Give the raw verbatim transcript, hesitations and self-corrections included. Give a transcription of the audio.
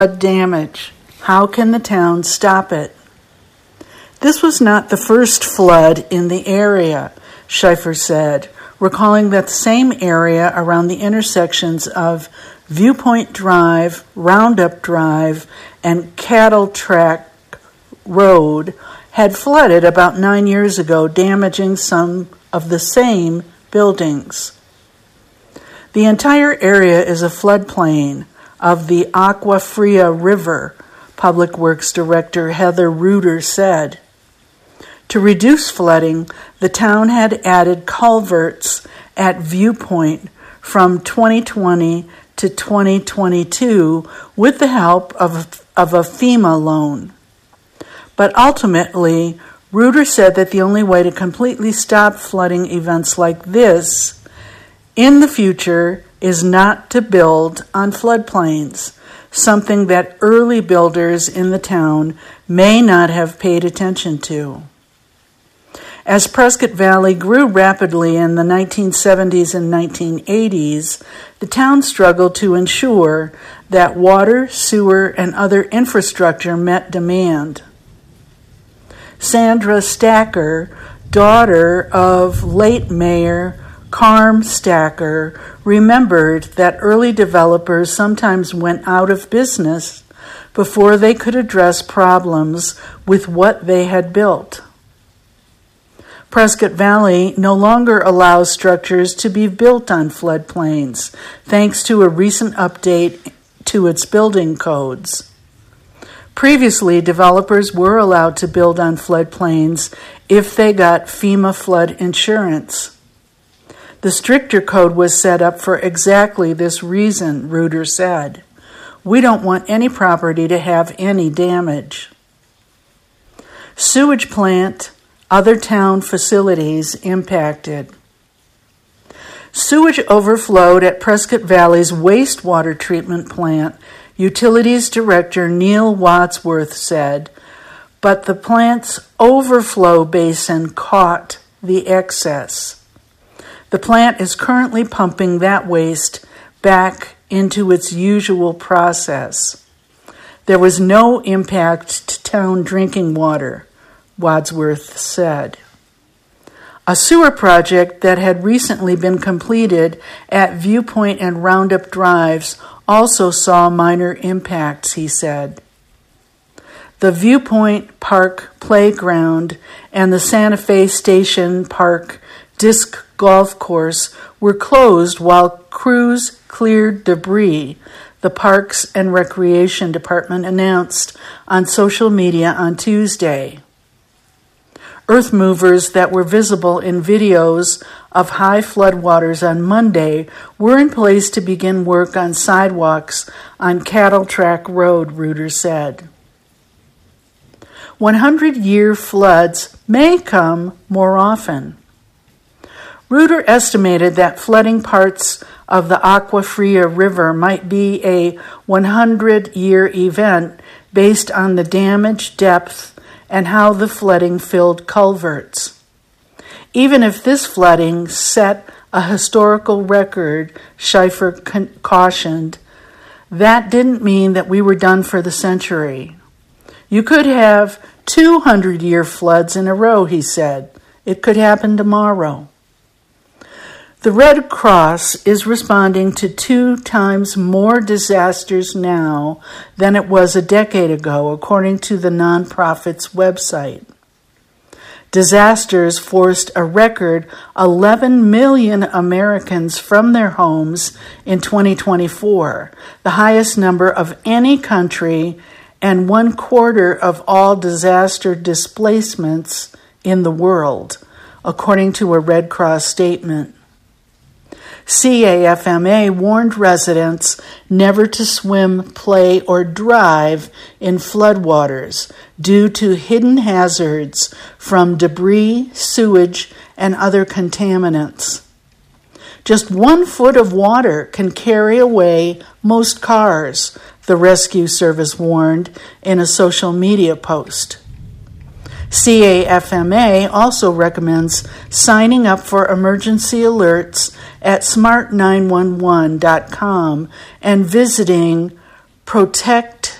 damage. How can the town stop it? This was not the first flood in the area, Schaefer said, recalling that the same area around the intersections of Viewpoint Drive, Roundup Drive, and Cattle Track Road had flooded about nine years ago, damaging some of the same buildings. The entire area is a floodplain of the Agua Fria River, Public Works Director Heather Reuter said. To reduce flooding, the town had added culverts at Viewpoint from twenty twenty to twenty twenty-two with the help of, of a FEMA loan. But ultimately, Reuter said that the only way to completely stop flooding events like this in the future is not to build on floodplains, something that early builders in the town may not have paid attention to. As Prescott Valley grew rapidly in the nineteen seventies and nineteen eighties, the town struggled to ensure that water, sewer, and other infrastructure met demand. Sandra Stacker, daughter of late Mayor Carm Stacker, remembered that early developers sometimes went out of business before they could address problems with what they had built. Prescott Valley no longer allows structures to be built on floodplains, thanks to a recent update to its building codes. Previously, developers were allowed to build on floodplains if they got FEMA flood insurance. The stricter code was set up for exactly this reason, Reuter said. We don't want any property to have any damage. Sewage plant, other town facilities impacted. Sewage overflowed at Prescott Valley's wastewater treatment plant, Utilities Director Neil Wadsworth said, but the plant's overflow basin caught the excess. The plant is currently pumping that waste back into its usual process. There was no impact to town drinking water, Wadsworth said. A sewer project that had recently been completed at Viewpoint and Roundup Drives also saw minor impacts, he said. The Viewpoint Park Playground and the Santa Fe Station Park Disc Golf Course were closed while crews cleared debris, the Parks and Recreation Department announced on social media on Tuesday. Earth movers that were visible in videos of high floodwaters on Monday were in place to begin work on sidewalks on Cattle Track Road, Reuter said. hundred-year floods may come more often. Reuter estimated that flooding parts of the Agua Fria River might be a hundred-year event based on the damage, depth, and how the flooding filled culverts. Even if this flooding set a historical record, Schaefer con- cautioned, that didn't mean that we were done for the century. You could have two hundred-year floods in a row, he said. It could happen tomorrow. The Red Cross is responding to two times more disasters now than it was a decade ago, according to the nonprofit's website. Disasters forced a record eleven million Americans from their homes in twenty twenty-four, the highest number of any country and one quarter of all disaster displacements in the world, according to a Red Cross statement. C A F M A warned residents never to swim, play, or drive in floodwaters due to hidden hazards from debris, sewage, and other contaminants. Just one foot of water can carry away most cars, the rescue service warned in a social media post. C A F M A also recommends signing up for emergency alerts at smart nine one one dot com and visiting protect